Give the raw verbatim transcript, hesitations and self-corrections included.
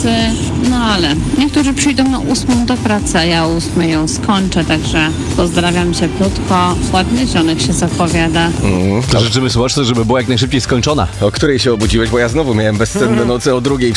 pracy, no ale niektórzy przyjdą na ósmą do pracy, a ja o ósmej ją skończę, także pozdrawiam cieplutko, ładny zionek się zapowiada. Mm, Życzymy słuchaczce, żeby była jak najszybciej skończona. o której się obudziłeś, bo ja znowu miałem bezsenne noce o drugiej